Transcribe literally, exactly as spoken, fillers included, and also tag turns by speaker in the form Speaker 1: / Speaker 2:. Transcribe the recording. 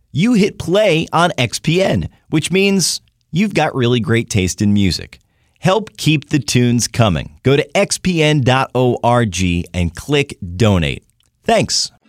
Speaker 1: you hit play on X P N, which means you've got really great taste in music. Help keep the tunes coming. Go to x p n dot org and click donate. Thanks.